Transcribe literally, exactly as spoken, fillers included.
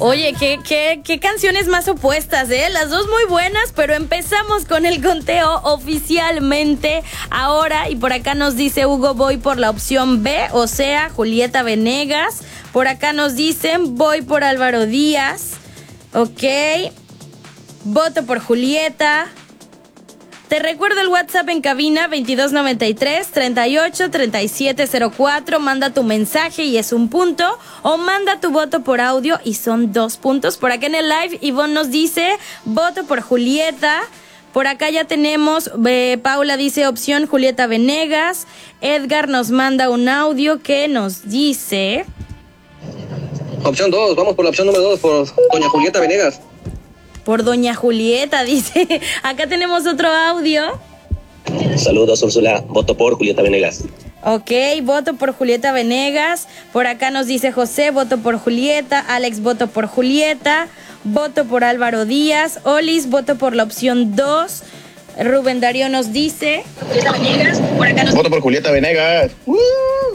Oye, ¿qué, qué, qué canciones más opuestas, ¿eh? Las dos muy buenas, pero empezamos con el conteo oficialmente ahora. Y por acá nos dice Hugo, voy por la opción B, o sea, Julieta Venegas. Por acá nos dicen, voy por Álvaro Díaz. Ok. Voto por Julieta. Te recuerdo el WhatsApp en cabina veintidós noventa y tres, treinta y ocho, treinta y siete cero cuatro. Manda tu mensaje y es un punto. O manda tu voto por audio y son dos puntos. Por acá en el live, Ivonne nos dice, voto por Julieta. Por acá ya tenemos, eh, Paula dice opción Julieta Venegas. Edgar nos manda un audio que nos dice... Opción dos, vamos por la opción número dos, por doña Julieta Venegas. Por doña Julieta, dice. Acá tenemos otro audio. Saludos, Úrsula. Voto por Julieta Venegas. Ok, voto por Julieta Venegas. Por acá nos dice José, voto por Julieta. Alex, voto por Julieta. Voto por Álvaro Díaz. Olis, voto por la opción dos. Rubén Darío nos dice... Julieta Venegas. Por acá nos... Voto por Julieta Venegas. Uh.